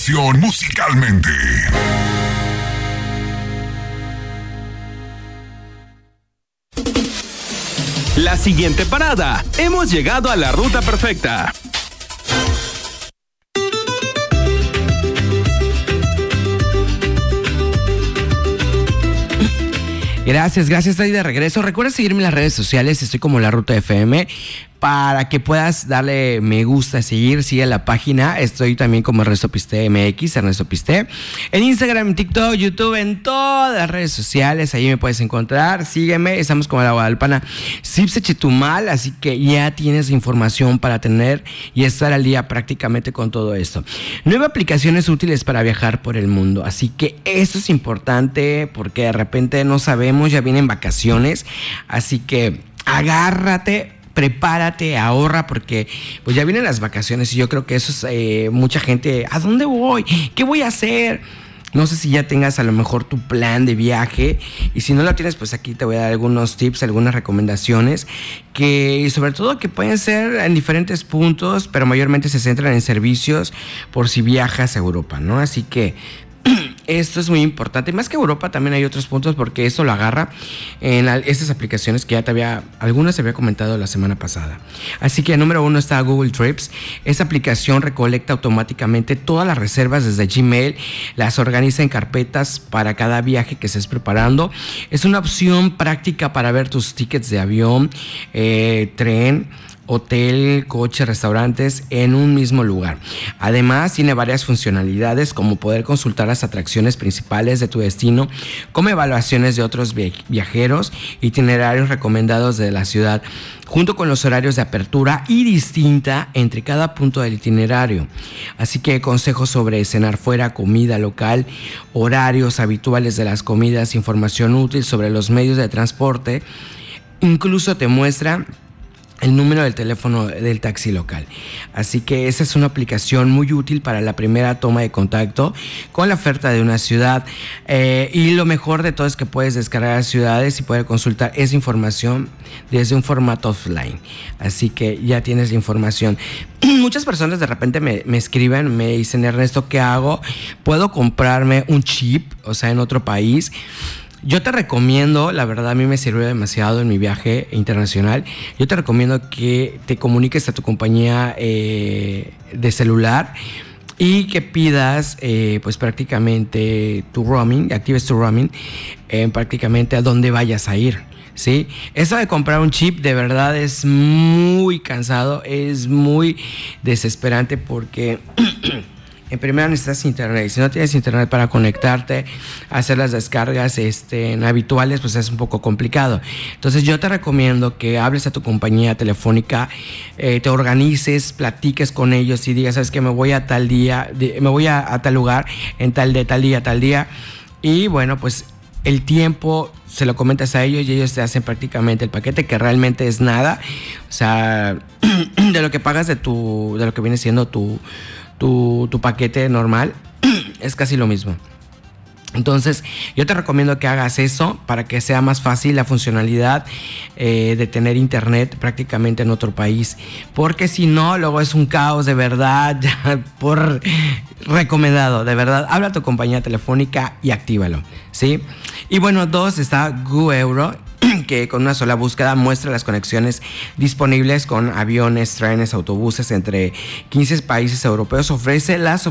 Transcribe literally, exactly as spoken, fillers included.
conexión musicalmente. La siguiente parada. Hemos llegado a la ruta perfecta. Gracias, gracias, estoy de regreso. Recuerda seguirme en las redes sociales, estoy como La Ruta F M, para que puedas darle me gusta, seguir, sigue la página. Estoy también como Ernesto Piste M X, Ernesto Piste. En Instagram, en TikTok, YouTube, en todas las redes sociales, ahí me puedes encontrar. Sígueme, estamos como la Guadalpana Sipse Chetumal, así que ya tienes información para tener y estar al día prácticamente con todo esto. Nueve aplicaciones útiles para viajar por el mundo, así que esto es importante porque de repente no sabemos, ya vienen vacaciones, así que agárrate, prepárate, ahorra, porque pues ya vienen las vacaciones y yo creo que eso es eh, mucha gente, ¿a dónde voy? ¿Qué voy a hacer? No sé si ya tengas a lo mejor tu plan de viaje, y si no lo tienes, pues aquí te voy a dar algunos tips, algunas recomendaciones que, y sobre todo, que pueden ser en diferentes puntos, pero mayormente se centran en servicios por si viajas a Europa, ¿no? Así que esto es muy importante. Más que Europa, también hay otros puntos, porque esto lo agarra en estas aplicaciones que ya te había, algunas te había comentado la semana pasada. Así que número uno está Google Trips. Esta aplicación recolecta automáticamente todas las reservas desde Gmail, las organiza en carpetas para cada viaje que estés preparando. Es una opción práctica para ver tus tickets de avión, eh, tren, hotel, coche, restaurantes en un mismo lugar. Además, tiene varias funcionalidades, como poder consultar las atracciones principales de tu destino, como evaluaciones de otros viajeros, itinerarios recomendados de la ciudad, junto con los horarios de apertura y distinta entre cada punto del itinerario. Así que consejos sobre cenar fuera, comida local, horarios habituales de las comidas, información útil sobre los medios de transporte. Incluso te muestra el número del teléfono del taxi local. Así que esa es una aplicación muy útil para la primera toma de contacto con la oferta de una ciudad. Eh, y lo mejor de todo es que puedes descargar ciudades y poder consultar esa información desde un formato offline. Así que ya tienes la información. Muchas personas de repente me, me escriben, me dicen: Ernesto, ¿qué hago? ¿Puedo comprarme un chip, o sea, en otro país? Yo te recomiendo, la verdad a mí me sirvió demasiado en mi viaje internacional, yo te recomiendo que te comuniques a tu compañía eh, de celular y que pidas eh, pues prácticamente tu roaming, actives tu roaming eh, prácticamente a donde vayas a ir. Sí, eso de comprar un chip de verdad es muy cansado, es muy desesperante, porque en primera necesitas internet, y si no tienes internet para conectarte, hacer las descargas este, habituales, pues es un poco complicado. Entonces yo te recomiendo que hables a tu compañía telefónica, eh, te organices, platiques con ellos y digas: sabes que me voy a tal día, de, me voy a, a tal lugar, en tal de tal día, tal día, y bueno, pues el tiempo se lo comentas a ellos y ellos te hacen prácticamente el paquete, que realmente es nada, o sea, de lo que pagas de tu, de lo que viene siendo tu Tu, tu paquete normal, es casi lo mismo. Entonces yo te recomiendo que hagas eso para que sea más fácil la funcionalidad eh, de tener internet prácticamente en otro país, porque si no, luego es un caos de verdad. Por recomendado, de verdad, habla a tu compañía telefónica y actívalo, ¿sí? Y bueno, dos, está GoEuro, que con una sola búsqueda muestra las conexiones disponibles con aviones, trenes, autobuses entre quince países europeos. Ofrece las